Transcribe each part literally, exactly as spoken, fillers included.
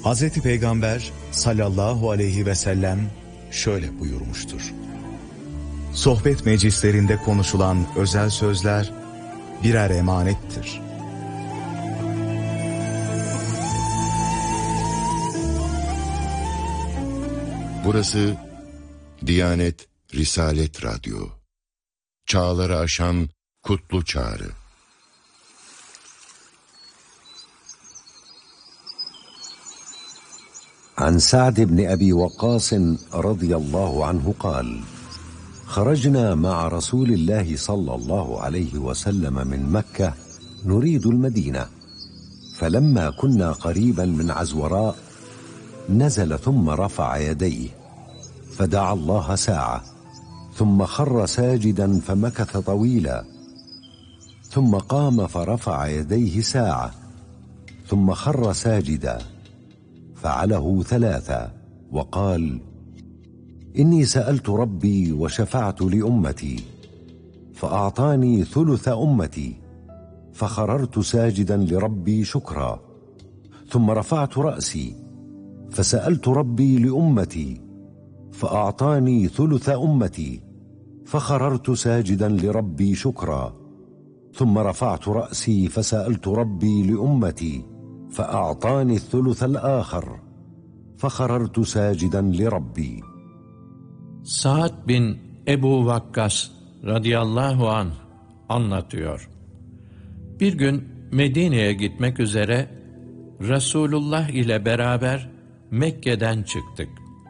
Hazreti Peygamber sallallahu aleyhi ve sellem şöyle buyurmuştur. Sohbet meclislerinde konuşulan özel sözler birer emanettir. Burası Diyanet Risalet Radyo. Çağları aşan kutlu çağrı. عن سعد بن أبي وقاص رضي الله عنه قال: خرجنا مع رسول الله صلى الله عليه وسلم من مكة نريد المدينة، فلما كنا قريبا من عزوراء نزل ثم رفع يديه فدعا الله ساعة، ثم خر ساجدا فمكث طويلا، ثم قام فرفع يديه ساعة، ثم خر ساجدا فعله ثلاثا وقال: إني سألت ربي وشفعت لأمتي فأعطاني ثلث أمتي، فخررت ساجدا لربي شكرا، ثم رفعت رأسي فسألت ربي لأمتي فأعطاني ثلث أمتي، فخررت ساجدا لربي شكرا، ثم رفعت رأسي فسألت ربي لأمتي فأعطاني الثلث الآخر، فخررت ساجدا لربي. Sa'd bin Ebu Vakkas radıyallahu anh anlatıyor. Bir gün Medine'ye gitmek üzere Resulullah ile beraber Mekke'den çıktık.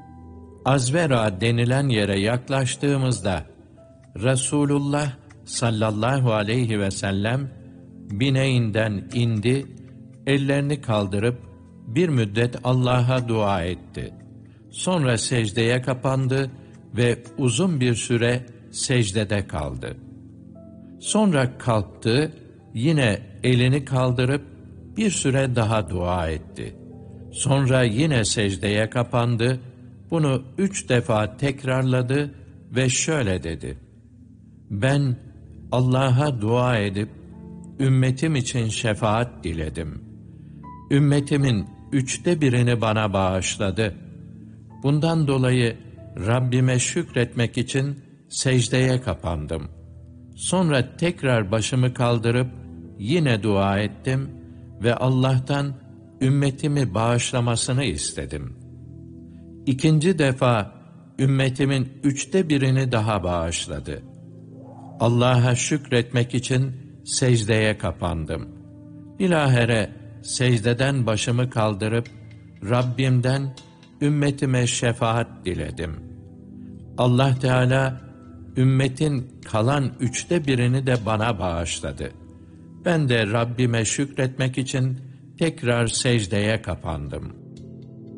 Azvera denilen yere yaklaştığımızda Resulullah sallallahu aleyhi ve sellem bineğinden indi, ellerini kaldırıp bir müddet Allah'a dua etti. Sonra secdeye kapandı ve uzun bir süre secdede kaldı. Sonra kalktı, yine elini kaldırıp bir süre daha dua etti. Sonra yine secdeye kapandı, bunu üç defa tekrarladı ve şöyle dedi: Ben Allah'a dua edip ümmetim için şefaat diledim. Ümmetimin üçte birini bana bağışladı. Bundan dolayı Rabbime şükretmek için secdeye kapandım. Sonra tekrar başımı kaldırıp yine dua ettim ve Allah'tan ümmetimi bağışlamasını istedim. İkinci defa ümmetimin üçte birini daha bağışladı. Allah'a şükretmek için secdeye kapandım. Bilahare secdeden başımı kaldırıp Rabbimden ümmetime şefaat diledim. Allah Teala ümmetin kalan üçte birini de bana bağışladı. Ben de Rabbime şükretmek için tekrar secdeye kapandım.